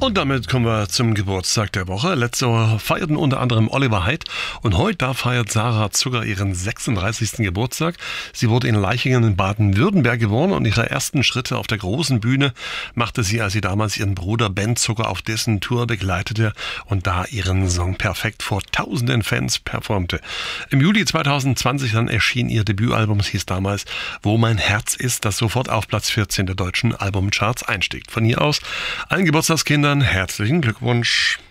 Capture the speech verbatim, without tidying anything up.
Und damit kommen wir zum Geburtstag der Woche. Letzte Woche feierten unter anderem Oliver Haidt und heute da feiert Sarah Zucker ihren sechsunddreißigsten Geburtstag. Sie wurde in Leichingen in Baden-Württemberg geboren und ihre ersten Schritte auf der großen Bühne machte sie, als sie damals ihren Bruder Ben Zucker auf dessen Tour begleitete und da ihren Song perfekt vor tausenden Fans performte. Im Juli zweitausendzwanzig dann erschien ihr Debütalbum, es hieß damals Wo mein Herz ist, das sofort auf Platz vierzehn der deutschen Albumcharts einstieg. Von hier aus allen Geburtstagskindern herzlichen Glückwunsch.